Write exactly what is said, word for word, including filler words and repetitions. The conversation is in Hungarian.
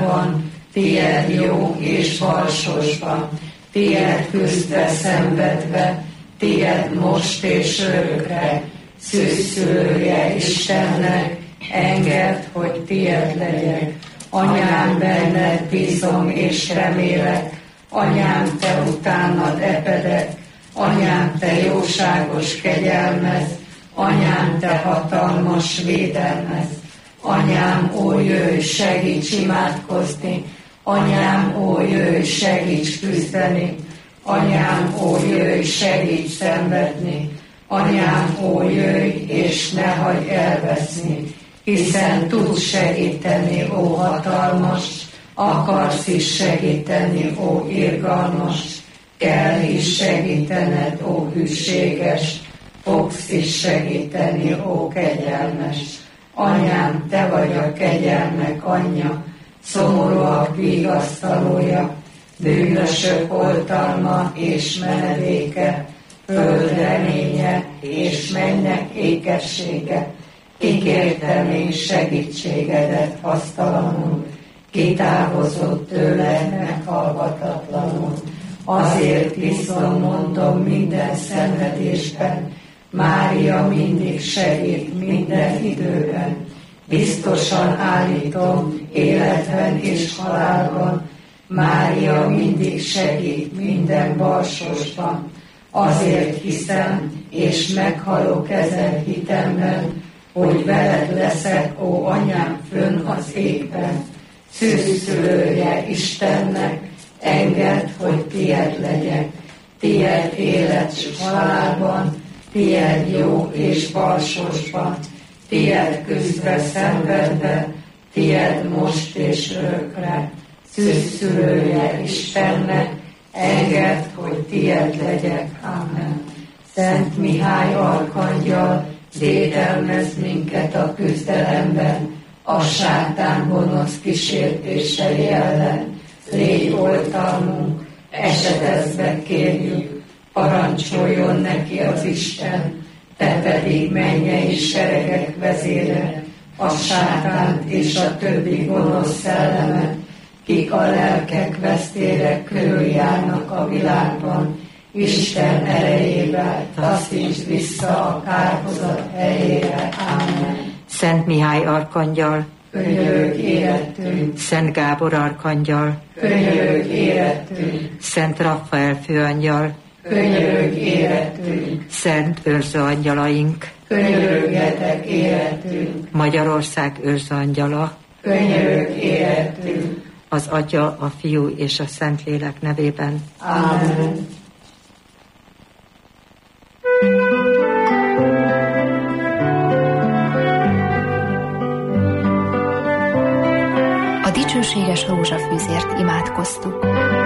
van, tied jó és balsosban, tied küzdve szenvedve, tied most és örökre, szűzszülője Istennek, engedd, hogy tied legyek. Anyám, benned bízom és remélek, anyám, te utánad epedek, anyám, te jóságos kegyelmez, anyám, te hatalmas védelmez, anyám, ó jöjj, segíts imádkozni, anyám, ó jöjj, segíts küzdeni, anyám, ó jöjj, segíts szenvedni, anyám, ó jöjj, és ne hagyj elveszni, hiszen tudsz segíteni, ó hatalmas, akarsz is segíteni, ó irgalmas, kell is segítened, ó hűséges, fogsz is segíteni, ó kegyelmes. Anyám, te vagy a kegyelmek anyja, szomorúak vigasztalója, bűnösök oltalma és menedéke, föld reménye és mennek ékessége. Kikértem én segítségedet hasztalanul, kitávozott tőled meghallgatatlanul. Azért viszont mondom minden szenvedésben, Mária mindig segít minden időben. Biztosan állítom életben és halálban, Mária mindig segít minden balsosban. Azért hiszem, és meghalok ezen hitemben, hogy veled leszek, ó anyám, fönn az égben. Szűzszülője Istennek, engedd, hogy tied legyek. Tied élet s halálban, tied jó és balsosban, tied küzdve szenvedve, tied most és örökre. Szűzszülője Istennek, engedd, hogy tied legyek. Amen. Szent Mihály arkangyal, védelmez minket a küzdelemben, a sátán gonosz kísértései ellen. Légy oltalmunk, esetezve kérjük, parancsoljon neki az Isten, te pedig mennyei seregek vezére, a sátánt és a többi gonosz szellemet, kik a lelkek vesztére körüljárnak a világban, Isten erejével taszítsd vissza a kárhozat helyére. Amen. Szent Mihály arkangyal, könyörögj érettünk. Szent Gábor arkangyal, könyörögj érettünk. Szent Raffael főangyal, könyörögj érettünk. Szent őrzőangyalaink, könyörögjetek érettünk. Magyarország őrzőangyala, könyörögj érettünk. az Atya, a Fiú és a Szentlélek nevében. Amen. A dicsőséges rózsafűzért imádkoztuk.